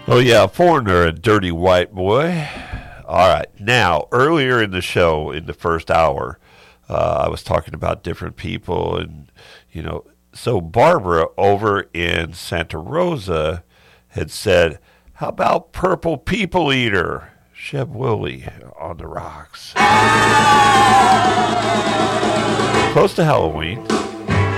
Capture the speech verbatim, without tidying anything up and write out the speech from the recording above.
Oh, yeah, Foreigner, a dirty white boy. All right. Now, earlier in the show, in the first hour, uh, I was talking about different people. And, you know, so Barbara over in Santa Rosa had said, how about Purple People Eater? Sheb Willie on the rocks. Close to Halloween.